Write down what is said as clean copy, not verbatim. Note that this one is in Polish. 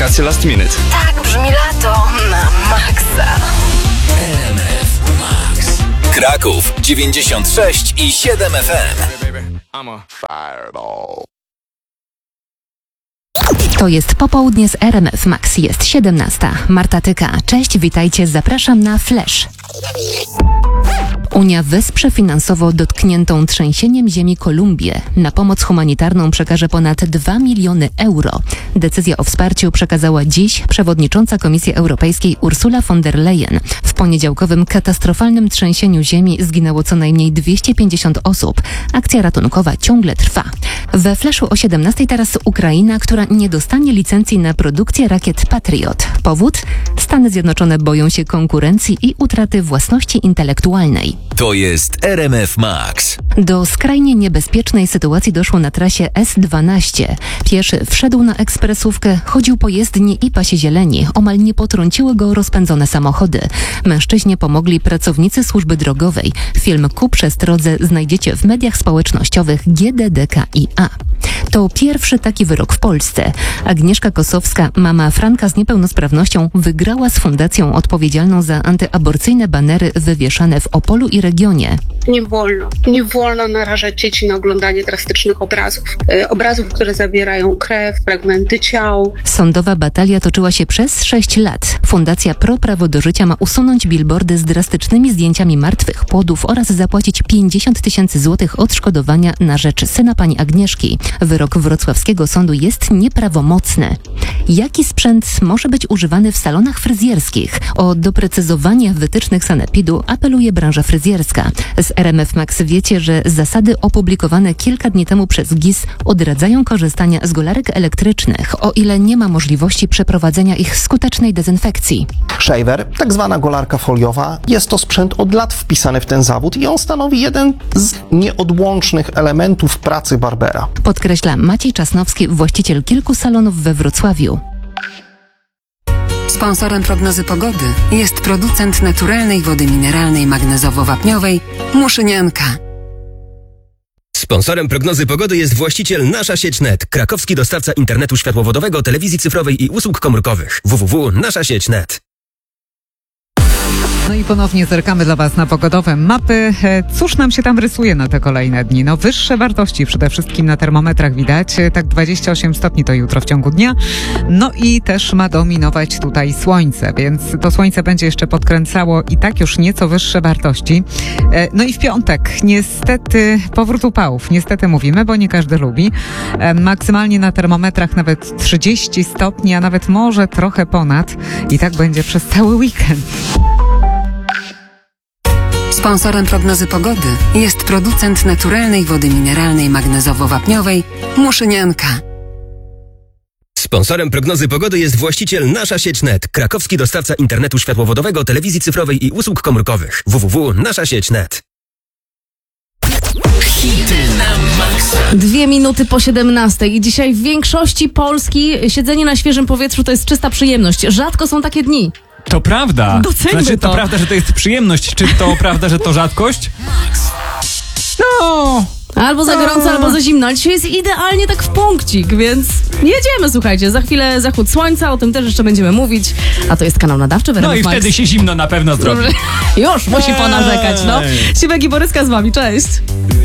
wakacje last minute. Tak brzmi lato na maksa. RMF Max. Kraków 96,7 FM. To jest popołudnie z RMF Max. Jest 17. Marta Tyka. Cześć, witajcie, zapraszam na Flash. Unia wesprze finansowo dotkniętą trzęsieniem ziemi Kolumbię. Na pomoc humanitarną przekaże ponad 2 miliony euro. Decyzję o wsparciu przekazała dziś przewodnicząca Komisji Europejskiej Ursula von der Leyen. W poniedziałkowym katastrofalnym trzęsieniu ziemi zginęło co najmniej 250 osób. Akcja ratunkowa ciągle trwa. We Flashu o 17 teraz Ukraina, która nie dostanie licencji na produkcję rakiet Patriot. Powód? Stany Zjednoczone boją się konkurencji i utraty własności intelektualnej. To jest RMF Max. Do skrajnie niebezpiecznej sytuacji doszło na trasie S12. Pieszy wszedł na ekspresówkę, chodził po jezdni i pasie zieleni. Omal nie potrąciły go rozpędzone samochody. Mężczyźnie pomogli pracownicy służby drogowej. Film ku przestrodze znajdziecie w mediach społecznościowych GDDKiA. To pierwszy taki wyrok w Polsce. Agnieszka Kosowska, mama Franka z niepełnosprawnością, wygrała z fundacją odpowiedzialną za antyaborcyjne banery wywieszane w Opolu i regionie. Nie wolno narażać dzieci na oglądanie drastycznych obrazów, które zawierają krew, fragmenty ciał. Sądowa batalia toczyła się przez 6 lat. Fundacja Pro Prawo do Życia ma usunąć billboardy z drastycznymi zdjęciami martwych płodów oraz zapłacić 50 000 złotych odszkodowania na rzecz syna pani Agnieszki. Wyrok wrocławskiego sądu jest nieprawomocny. Jaki sprzęt może być używany w salonach fryzjerskich? O doprecyzowanie wytycznych sanepidu apeluje branża fryzjerska. Z RMF Max wiecie, że zasady opublikowane kilka dni temu przez GIS odradzają korzystania z golarek elektrycznych, o ile nie ma możliwości przeprowadzenia ich skutecznej dezynfekcji. Shaver, tak zwana golarka foliowa, jest to sprzęt od lat wpisany w ten zawód i on stanowi jeden z nieodłącznych elementów pracy barbera. Podkreśla Maciej Czasnowski, właściciel kilku salonów we Wrocławiu. Sponsorem prognozy pogody jest producent naturalnej wody mineralnej magnezowo-wapniowej Muszynianka. Sponsorem prognozy pogody jest właściciel Nasza Sieć Net, krakowski dostawca internetu światłowodowego, telewizji cyfrowej i usług komórkowych. www.naszasieć.net. No i ponownie zerkamy dla Was na pogodowe mapy. Cóż nam się tam rysuje na te kolejne dni? No wyższe wartości przede wszystkim na termometrach widać. Tak 28 stopni to jutro w ciągu dnia. No i też ma dominować tutaj słońce, więc to słońce będzie jeszcze podkręcało i tak już nieco wyższe wartości. No i w piątek niestety powrót upałów. Niestety mówimy, bo nie każdy lubi. Maksymalnie na termometrach nawet 30 stopni, a nawet może trochę ponad. I tak będzie przez cały weekend. Sponsorem prognozy pogody jest producent naturalnej wody mineralnej magnezowo-wapniowej Muszynianka. Sponsorem prognozy pogody jest właściciel Nasza Sieć Net, krakowski dostawca internetu światłowodowego, telewizji cyfrowej i usług komórkowych. www.naszasieć.net. Hity na maksa. 2 minuty po 17 i dzisiaj w większości Polski siedzenie na świeżym powietrzu to jest czysta przyjemność. Rzadko są takie dni. To prawda. Doceńmy to to. prawda, że to jest przyjemność. Czy to prawda, że to rzadkość? No. Albo za gorąco, albo za zimno. Ale dzisiaj jest idealnie tak w punkcik, więc jedziemy, słuchajcie. Za chwilę zachód słońca, o tym też jeszcze będziemy mówić. A to jest kanał nadawczy w RMF No i Max. wtedy się zimno na pewno zrobi. Już musi ponarzekać, no. Siwek i Boryska z wami, cześć.